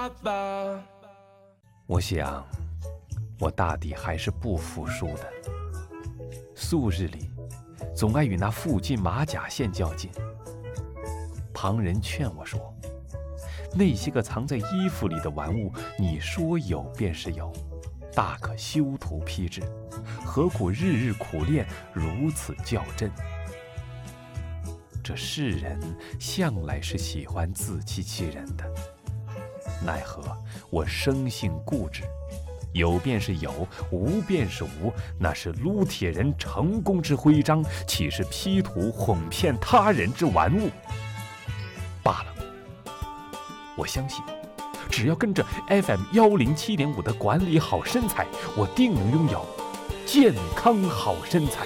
我想我大抵还是不服输的，素日里总爱与那附近马甲线较劲。旁人劝我说，那些个藏在衣服里的玩物，你说有便是有，大可修图批制，何苦日日苦练，如此较真？这世人向来是喜欢自欺欺人的，奈何我生性固执，有便是有，无便是无，那是撸铁人成功之徽章，岂是 P 图哄骗他人之玩物？罢了，我相信只要跟着 FM107.5 的管理好身材，我定能拥有健康好身材。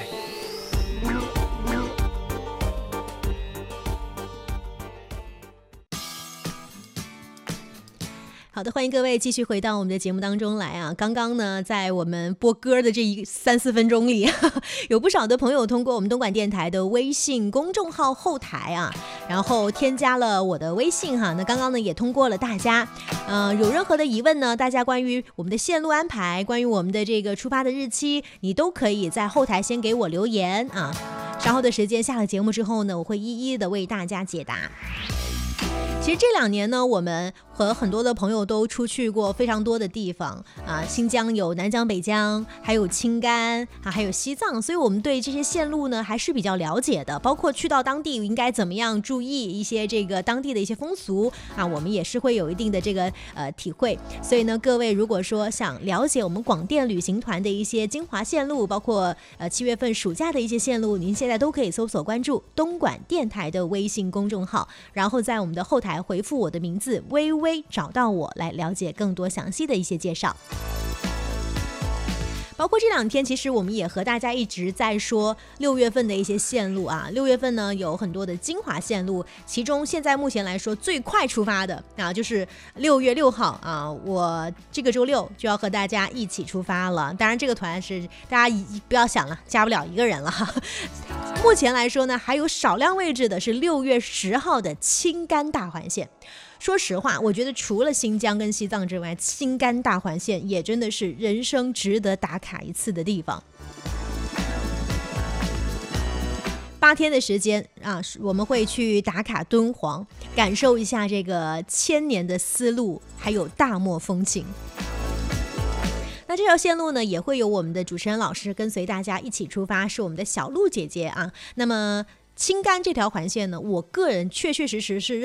好的，欢迎各位继续回到我们的节目当中来啊！刚刚呢，在我们播歌的这3-4分钟里，有不少的朋友通过我们东莞电台的微信公众号后台啊，然后添加了我的微信哈。那刚刚呢也通过了大家，有任何的疑问呢，大家关于我们的线路安排，关于我们的这个出发的日期，你都可以在后台先给我留言啊。稍后的时间下了节目之后呢，我会一一的为大家解答。其实这2年呢，我们和很多的朋友都出去过非常多的地方啊，新疆有南疆、北疆，还有青甘啊，还有西藏，所以我们对这些线路呢还是比较了解的，包括去到当地应该怎么样注意一些这个当地的一些风俗啊，我们也是会有一定的这个体会。所以呢，各位如果说想了解我们广电旅行团的一些精华线路，包括7月份暑假的一些线路，您现在都可以搜索关注东莞电台的微信公众号，然后在我们的后台回复我的名字微微找到我，来了解更多详细的一些介绍。包括这2天，其实我们也和大家一直在说6月份的一些线路啊。6月份呢有很多的精华线路，其中现在目前来说最快出发的啊，就是6月6号啊，我这个周六就要和大家一起出发了。当然这个团是大家不要想了，加不了1个人了哈。目前来说呢，还有少量位置的是6月10号的青甘大环线。说实话，我觉得除了新疆跟西藏之外，青甘大环线也真的是人生值得打卡一次的地方。8天的时间啊，我们会去打卡敦煌，感受一下这个千年的丝路，还有大漠风情。那这条线路呢，也会有我们的主持人老师跟随大家一起出发，是我们的小鹿姐姐啊。那么青甘这条环线呢，我个人确确实实是